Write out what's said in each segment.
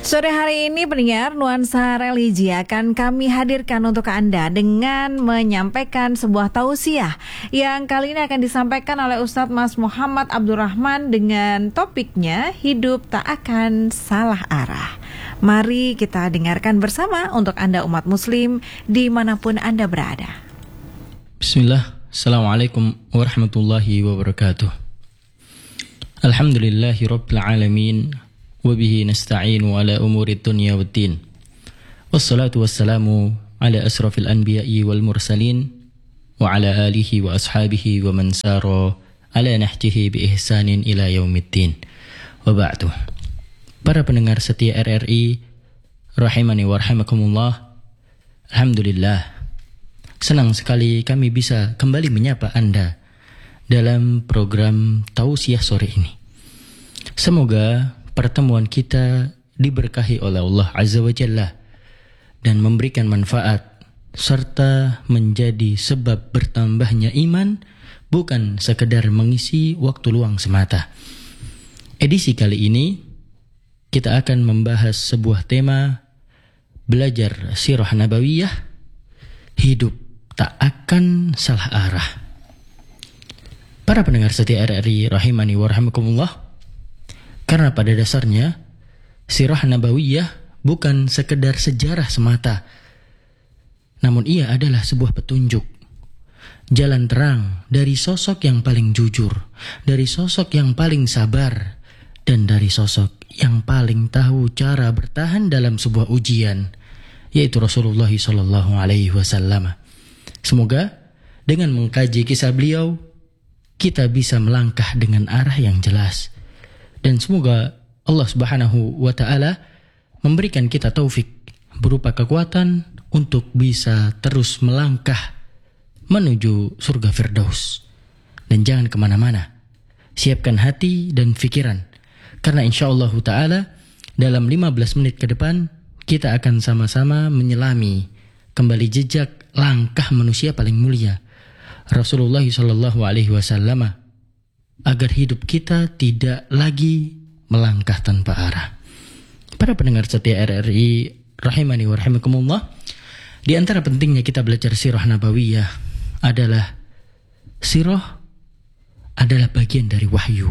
Sore hari ini pendengar Nuansa Religi akan kami hadirkan untuk Anda dengan menyampaikan sebuah tausiah yang kali ini akan disampaikan oleh Ustadz Mas Muhammad Abdurrahman dengan topiknya hidup tak akan salah arah. Mari kita dengarkan bersama untuk Anda umat muslim dimanapun Anda berada. Bismillah, Assalamualaikum warahmatullahi wabarakatuh. Alhamdulillahi rabbil alamin. Wabihi nasta'inu ala umuri dunya waddin. Wassalatu wassalamu ala asrafil anbiya'i wal mursalin wa ala alihi wa ashabihi wa man sara ala nahjihi bi ihsanin ila yaumiddin. Wa ba'du. Para pendengar setia RRI rahimani wa rahimakumullah. Alhamdulillah, senang sekali kami bisa kembali menyapa Anda dalam program Tausiah sore ini. Semoga pertemuan kita diberkahi oleh Allah Azza wa Jalla dan memberikan manfaat serta menjadi sebab bertambahnya iman, bukan sekedar mengisi waktu luang semata. Edisi kali ini kita akan membahas sebuah tema belajar sirah nabawiyah, hidup tak akan salah arah. Para pendengar setia RRI rahimani wa rahimakumullah, karena pada dasarnya sirah nabawiyah bukan sekedar sejarah semata, namun ia adalah sebuah petunjuk, jalan terang dari sosok yang paling jujur, dari sosok yang paling sabar, dan dari sosok yang paling tahu cara bertahan dalam sebuah ujian, yaitu Rasulullah SAW. Semoga dengan mengkaji kisah beliau, kita bisa melangkah dengan arah yang jelas. Dan semoga Allah Subhanahu wa Ta'ala memberikan kita taufik berupa kekuatan untuk bisa terus melangkah menuju surga Firdaus. Dan jangan kemana-mana, siapkan hati dan pikiran, karena insyaAllah Ta'ala dalam 15 menit ke depan kita akan sama-sama menyelami kembali jejak langkah manusia paling mulia, Rasulullah SAW, agar hidup kita tidak lagi melangkah tanpa arah. Para pendengar setia RRI rahimani wa rahimakumullah, di antara pentingnya kita belajar sirah nabawiyah adalah sirah adalah bagian dari wahyu.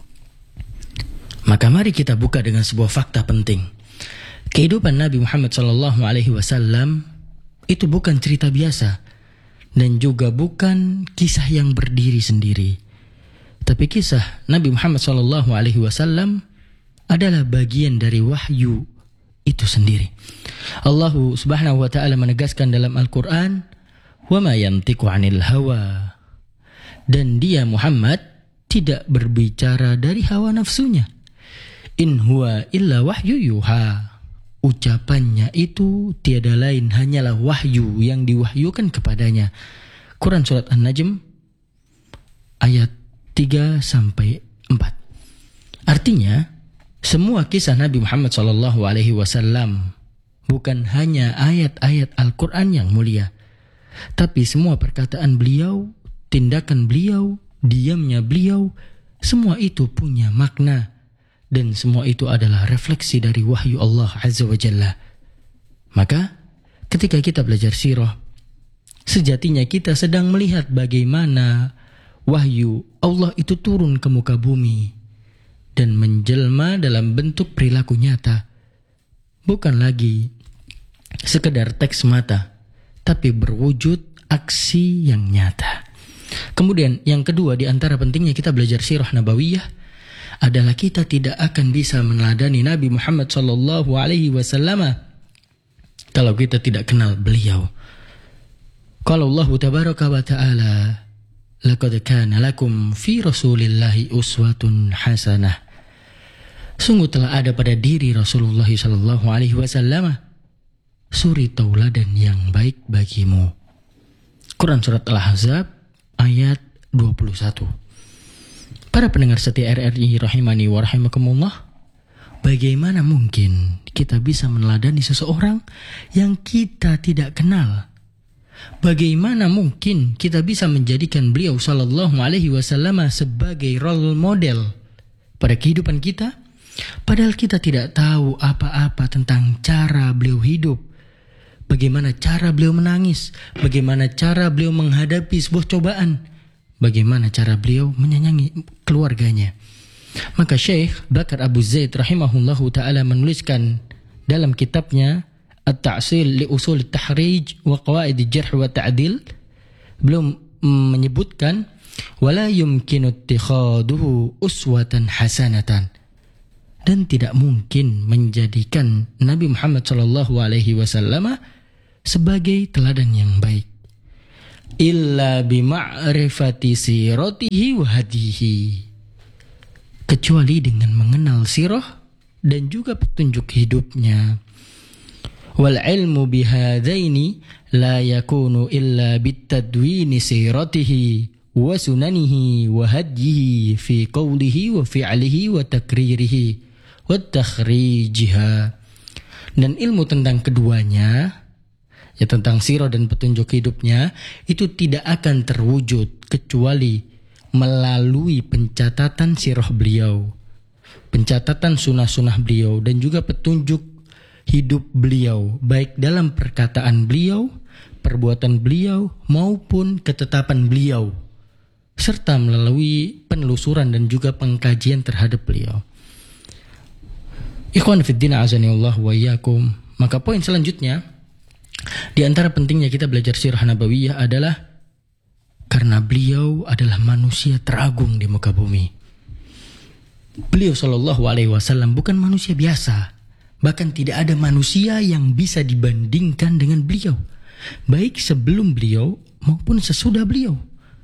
Maka mari kita buka dengan sebuah fakta penting. Kehidupan Nabi Muhammad SAW itu bukan cerita biasa dan juga bukan kisah yang berdiri sendiri. Tapi kisah Nabi Muhammad SAW adalah bagian dari wahyu itu sendiri. Allah Subhanahu wa Ta'ala menegaskan dalam Al-Quran, "Wa ma yantiqu 'anil hawa." Dan dia Muhammad tidak berbicara dari hawa nafsunya. In huwa illa wahyu yuha. Ucapannya itu tiada lain hanyalah wahyu yang diwahyukan kepadanya. Quran surat An-Najm ayat 3-4. Artinya, semua kisah Nabi Muhammad SAW bukan hanya ayat-ayat Al-Quran yang mulia, tapi semua perkataan beliau, tindakan beliau, diamnya beliau, semua itu punya makna, dan semua itu adalah refleksi dari wahyu Allah Azza wa Jalla. Maka, ketika kita belajar sirah, sejatinya kita sedang melihat bagaimana wahyu Allah itu turun ke muka bumi dan menjelma dalam bentuk perilaku nyata. Bukan lagi sekedar teks mata, tapi berwujud aksi yang nyata. Kemudian yang kedua di antara pentingnya kita belajar sirah nabawiyah adalah kita tidak akan bisa meneladani Nabi Muhammad SAW kalau kita tidak kenal beliau. Qala Allah tabaraka wa ta'ala, laqad kana lakum fi Rasulillahi uswatun hasanah. Sungguh telah ada pada diri Rasulullah SAW suri tauladan yang baik bagimu. Quran surat Al-Ahzab ayat 21. Para pendengar setia RRI rahimani wa rahimakumullah, bagaimana mungkin kita bisa meneladani seseorang yang kita tidak kenal? Bagaimana mungkin kita bisa menjadikan beliau sallallahu alaihi wasallam sebagai role model pada kehidupan kita Padahal kita tidak tahu apa-apa tentang cara beliau hidup. Bagaimana cara beliau menangis, bagaimana cara beliau menghadapi sebuah cobaan, bagaimana cara beliau menyayangi keluarganya. Maka Syekh Bakar Abu Zaid rahimahullahu ta'ala menuliskan dalam kitabnya At-Ta'sil li Usul Tahrij wa Qawaid Jarh wa Ta'dil, beliau menyebutkan wala yumkinu ittikhaduhu uswatan hasanatan, dan tidak mungkin menjadikan Nabi Muhammad sallallahu alaihi wasallam sebagai teladan yang baik illa bima'rifati siratihi wa hadihi, kecuali dengan mengenal sirah dan juga petunjuk hidupnya. Wal ilmu bihadaini la yakunu illa bitadwini siratihi wa sunanihi wa hadyihi fi qawlihi wa fi'lihi wa takririhi wa takhrijiha. Dan ilmu tentang keduanya, ya tentang sirah dan petunjuk hidupnya, itu tidak akan terwujud kecuali melalui pencatatan sirah beliau, pencatatan sunnah-sunnah beliau, dan juga petunjuk hidup beliau, baik dalam perkataan beliau, perbuatan beliau, maupun ketetapan beliau, serta melalui penelusuran dan juga pengkajian terhadap beliau. Ikhwan fiddin azanillah wa iyyakum. Maka poin selanjutnya, di antara pentingnya kita belajar sirah nabawiyah adalah karena beliau adalah manusia teragung di muka bumi. Beliau sallallahu alaihi wasallam bukan manusia biasa. Bahkan tidak ada manusia yang bisa dibandingkan dengan beliau, baik sebelum beliau maupun sesudah beliau.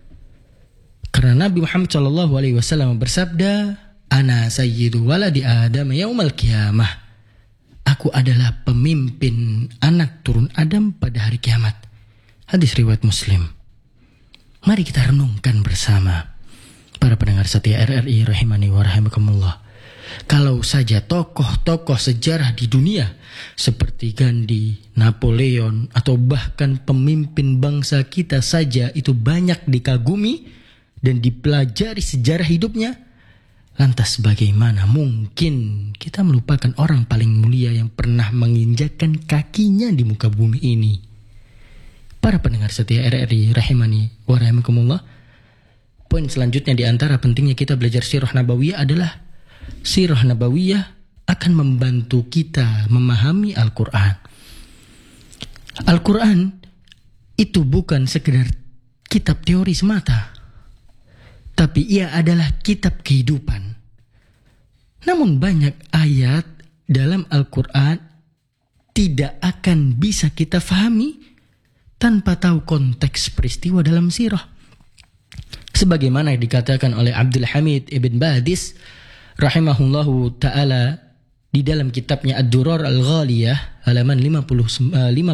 Karena Nabi Muhammad sallallahu alaihi wasallam bersabda, "Ana sayyidu waladi Adam yaumal qiyamah." Aku adalah pemimpin anak turun Adam pada hari kiamat. Hadis riwayat Muslim. Mari kita renungkan bersama, para pendengar setia RRI rahimani wa rahimakumullah. Kalau saja tokoh-tokoh sejarah di dunia seperti Gandhi, Napoleon, atau bahkan pemimpin bangsa kita saja itu banyak dikagumi dan dipelajari sejarah hidupnya, lantas bagaimana mungkin kita melupakan orang paling mulia yang pernah menginjakkan kakinya di muka bumi ini? Para pendengar setia RRI rahimani wa rahimakumullah, poin selanjutnya di antara pentingnya kita belajar sirah nabawiyah adalah sirah nabawiyah akan membantu kita memahami Al-Quran. Al-Quran itu bukan sekedar kitab teori semata, tapi ia adalah kitab kehidupan. Namun banyak ayat dalam Al-Quran tidak akan bisa kita fahami tanpa tahu konteks peristiwa dalam sirah. Sebagaimana dikatakan oleh Abdul Hamid Ibn Badis rahimahullahu ta'ala di dalam kitabnya Ad-Durar Al-Ghaliyah halaman 57,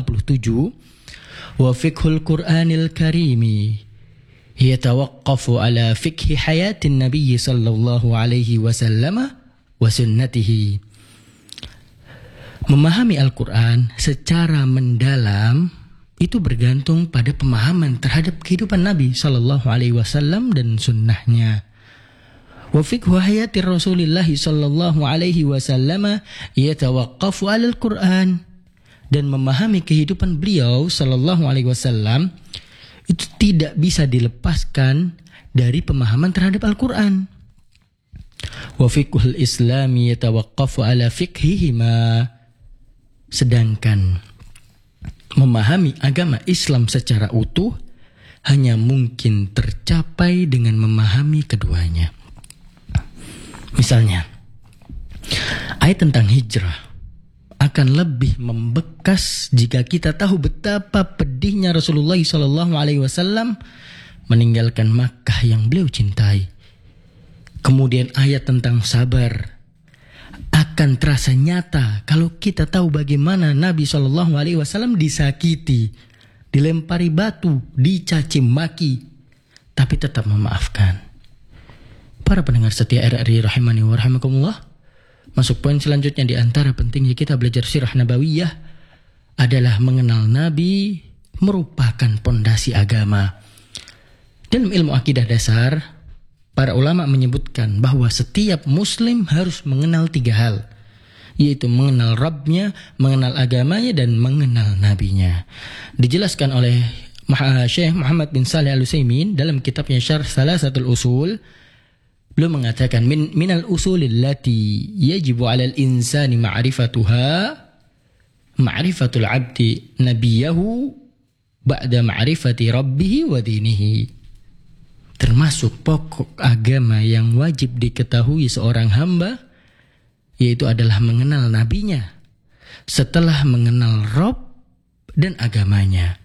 wa fiqhul Qur'anil Karimi yatawaqqafu ala fiqhi hayatin Nabi sallallahu alaihi wasallam wa sunnatihi. Memahami Al-Quran secara mendalam itu bergantung pada pemahaman terhadap kehidupan Nabi sallallahu alaihi wasallam dan sunnahnya. Wa fiqhu hayati Rasulillah sallallahu alaihi wasallam yatawaqqafu 'ala al-Qur'an, dan memahami kehidupan beliau sallallahu alaihi wasallam itu tidak bisa dilepaskan dari pemahaman terhadap Al-Qur'an. Wa fiqhul Islam yatawaqqafu 'ala fiqhihima, sedangkan memahami agama Islam secara utuh hanya mungkin tercapai dengan memahami keduanya. Misalnya, ayat tentang hijrah akan lebih membekas jika kita tahu betapa pedihnya Rasulullah SAW meninggalkan Makkah yang beliau cintai. Kemudian ayat tentang sabar akan terasa nyata kalau kita tahu bagaimana Nabi SAW disakiti, dilempari batu, dicaci maki, tapi tetap memaafkan. Para pendengar setia RRI rahimani wa rahimakumullah, masuk poin selanjutnya di antara pentingnya kita belajar sirah nabawiyah adalah mengenal Nabi merupakan pondasi agama. Dalam ilmu akidah dasar, para ulama menyebutkan bahwa setiap muslim harus mengenal 3 hal, yaitu mengenal Rabbnya, mengenal agamanya, dan mengenal nabinya. Dijelaskan oleh Syekh Muhammad bin Shalih Al-Utsaimin dalam kitabnya Syarh Thalatsatul Usul. Beliau mengatakan minal usulil lati yajibu 'alal insani ma'rifatuha ma'rifatul 'abdi nabiyahu ba'da ma'rifati rabbih wa dinihi. Termasuk pokok agama yang wajib diketahui seorang hamba, yaitu adalah mengenal nabinya setelah mengenal Rabb dan agamanya.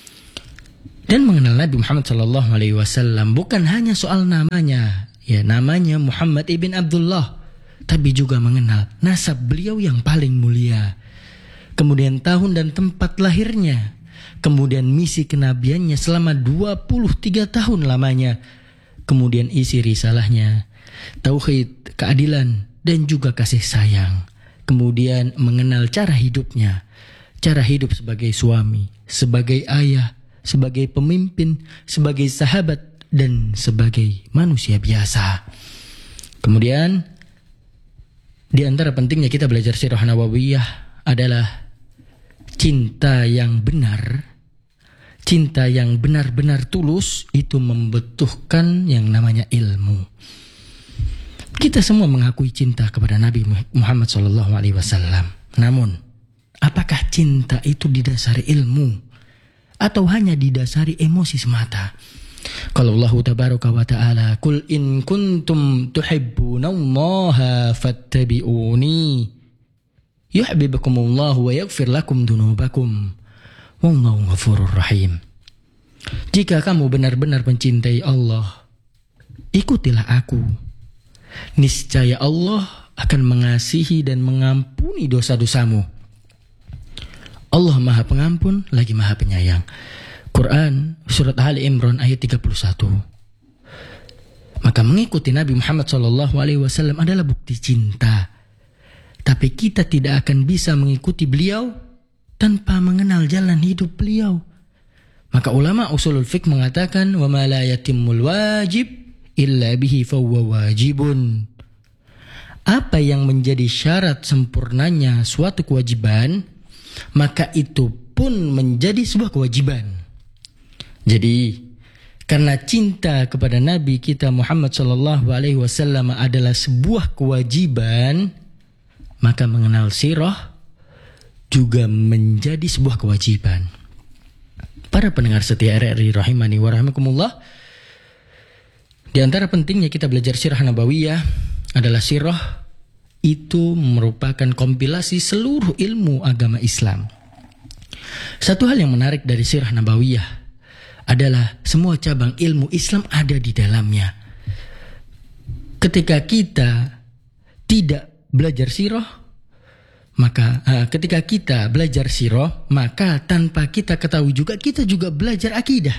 Dan mengenal Nabi Muhammad SAW bukan hanya soal namanya, ya namanya Muhammad ibn Abdullah, tapi juga mengenal nasab beliau yang paling mulia, kemudian tahun dan tempat lahirnya, kemudian misi kenabiannya selama 23 tahun lamanya, kemudian isi risalahnya, tauhid, keadilan, dan juga kasih sayang. Kemudian mengenal cara hidupnya, cara hidup sebagai suami, sebagai ayah, sebagai pemimpin, sebagai sahabat, dan sebagai manusia biasa. Kemudian di antara pentingnya kita belajar sirah nabawiyah adalah cinta yang benar. Cinta yang benar-benar tulus itu membutuhkan yang namanya ilmu. Kita semua mengakui cinta kepada Nabi Muhammad SAW. Namun, apakah cinta itu didasari ilmu atau hanya didasari emosi semata? Kalau Allah tabaraka wa ta'ala, "Qul in kuntum tuhibbunallaha fattabi'uni yuhibbukumullahu wa yaghfir lakum dunubakum wallahu ghafurur rahim." Jika kamu benar-benar mencintai Allah, ikutilah aku. Niscaya Allah akan mengasihi dan mengampuni dosa-dosamu. Allah Maha Pengampun lagi Maha Penyayang. Quran surat Ali Imran ayat 31. Maka mengikuti Nabi Muhammad SAW adalah bukti cinta. Tapi kita tidak akan bisa mengikuti beliau tanpa mengenal jalan hidup beliau. Maka ulama usulul fiqh mengatakan, wa ma la yatimmul wajib illa bihi fahuwa wajibun. Apa yang menjadi syarat sempurnanya suatu kewajiban, maka itu pun menjadi sebuah kewajiban. Jadi, karena cinta kepada Nabi kita Muhammad SAW adalah sebuah kewajiban, maka mengenal sirah juga menjadi sebuah kewajiban. Para pendengar setia RRI rahimani wa rahimakumullah, di antara pentingnya kita belajar sirah nabawiyah adalah sirah itu merupakan kompilasi seluruh ilmu agama Islam. Satu hal yang menarik dari sirah nabawiyah adalah semua cabang ilmu Islam ada di dalamnya. Ketika kita tidak belajar sirah, maka ketika kita belajar sirah, maka tanpa kita ketahui juga kita juga belajar akidah.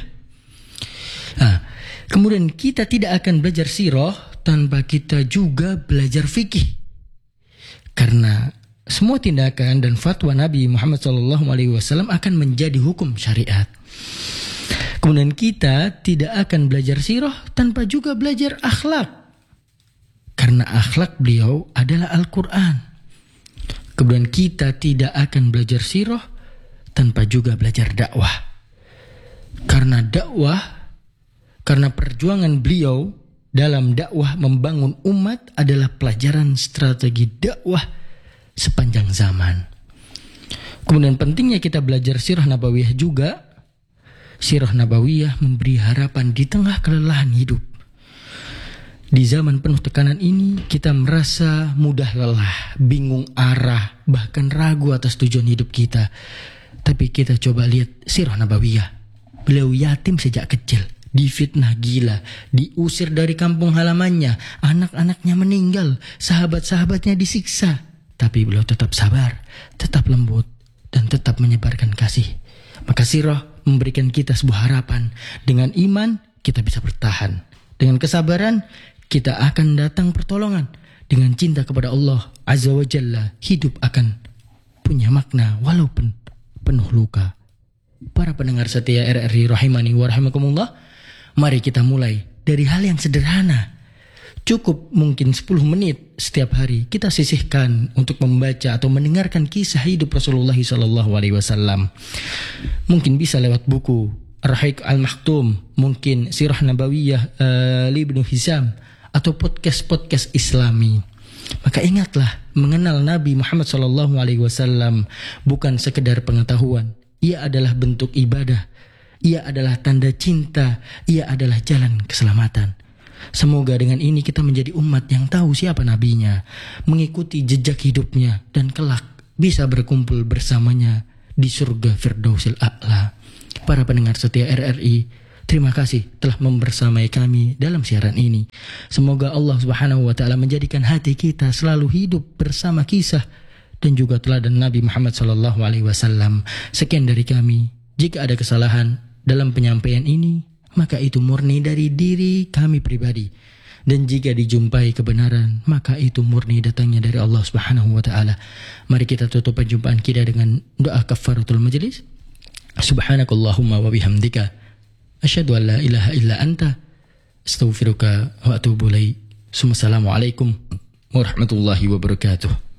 Kemudian kita tidak akan belajar sirah tanpa kita juga belajar fikih. Karena semua tindakan dan fatwa Nabi Muhammad SAW akan menjadi hukum syariat. Kemudian kita tidak akan belajar sirah tanpa juga belajar akhlak. Karena akhlak beliau adalah Al-Quran. Kemudian kita tidak akan belajar sirah tanpa juga belajar dakwah. Karena perjuangan beliau dalam dakwah membangun umat adalah pelajaran strategi dakwah sepanjang zaman. Kemudian pentingnya kita belajar sirah nabawiyah juga. Sirah nabawiyah memberi harapan di tengah kelelahan hidup. Di zaman penuh tekanan ini, kita merasa mudah lelah, bingung arah, bahkan ragu atas tujuan hidup kita. Tapi kita coba lihat sirah nabawiyah. Beliau yatim sejak kecil, difitnah gila, diusir dari kampung halamannya, anak-anaknya meninggal, sahabat-sahabatnya disiksa. Tapi beliau tetap sabar, tetap lembut, dan tetap menyebarkan kasih. Maka sirah memberikan kita sebuah harapan. Dengan iman kita bisa bertahan. Dengan kesabaran kita akan datang pertolongan. Dengan cinta kepada Allah Azza wa Jalla, hidup akan punya makna walaupun penuh luka. Para pendengar setia RRI rahimani wa rahimakumullah, mari kita mulai dari hal yang sederhana, Cukup mungkin 10 menit setiap hari kita sisihkan untuk membaca atau mendengarkan kisah hidup Rasulullah SAW. Mungkin bisa lewat buku Ar-Rahiq Al-Maktum, mungkin Sirah Nabawiyah Ibnu Hisham, atau podcast-podcast Islami. Maka ingatlah, mengenal Nabi Muhammad SAW bukan sekedar pengetahuan. Ia adalah bentuk ibadah. Ia adalah tanda cinta. Ia adalah jalan keselamatan. Semoga dengan ini kita menjadi umat yang tahu siapa nabinya, mengikuti jejak hidupnya, dan kelak bisa berkumpul bersamanya di surga Firdausil A'la. Para pendengar setia RRI, terima kasih telah membersamai kami dalam siaran ini. Semoga Allah Subhanahu wa taala menjadikan hati kita selalu hidup bersama kisah dan juga teladan Nabi Muhammad SAW. Sekian dari kami. Jika ada kesalahan dalam penyampaian ini, maka itu murni dari diri kami pribadi. Dan jika dijumpai kebenaran, maka itu murni datangnya dari Allah Subhanahu wa taala. Mari kita tutup perjumpaan kita dengan doa kafaratul majlis. Subhanakallahumma wa bihamdika asyhadu an la ilaha illa anta astaghfiruka wa atubu ilaik. Assalamualaikum warahmatullahi wabarakatuh.